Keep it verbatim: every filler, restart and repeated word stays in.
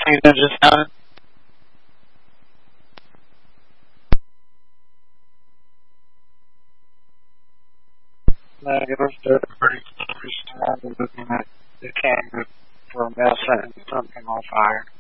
thing that just happened? Negative, they're pretty pretty strong looking at the candidate for a mess and something on fire.